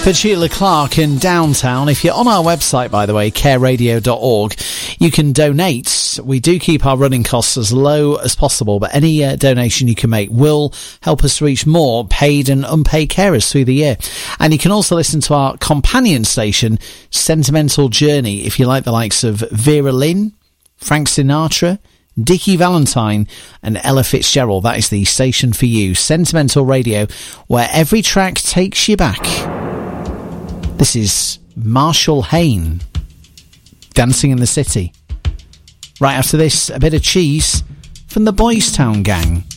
for Sheila Clark in Downtown. If you're on our website, by the way, careradio.org, you can donate. We do keep our running costs as low as possible, but any donation you can make will help us reach more paid and unpaid carers through the year. And you can also listen to our companion station, Sentimental Journey, if you like the likes of Vera Lynn, Frank Sinatra, Dickie Valentine and Ella Fitzgerald. That is the station for you, Sentimental Radio, where every track takes you back. This is Marshall Hayne, Dancing in the City. Right after this, a bit of Cheese from the Boys Town Gang.